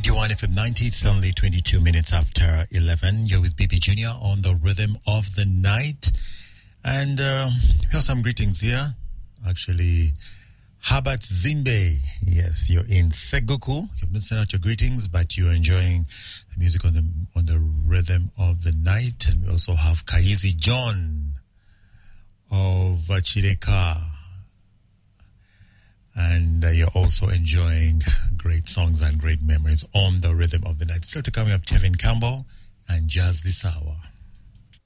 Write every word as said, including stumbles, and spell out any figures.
Radio one F M ninety, it's only twenty-two minutes after eleven. You're with B B Junior on the rhythm of the night. And uh, here's some greetings here. Actually, Habat Zimbe. Yes, you're in Seguku. You've not sent out your greetings, but you're enjoying the music on the on the rhythm of the night. And we also have Kaizi John of Chireka. And uh, you're also enjoying great songs and great memories on the rhythm of the night. Still to coming up, Tevin Campbell and Jazz this hour.